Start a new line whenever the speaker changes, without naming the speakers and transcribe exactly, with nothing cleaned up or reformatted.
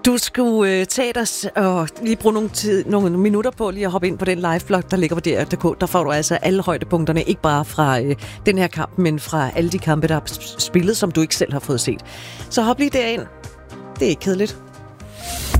Du skulle øh, tage dig og lige bruge nogle, tid, nogle minutter på lige at hoppe ind på den live-blog, der ligger på D R punktum d k. Der får du altså alle højdepunkterne, ikke bare fra øh, den her kamp, men fra alle de kampe, der er spillet, som du ikke selv har fået set. Så hop lige derind. Det er ikke kedeligt.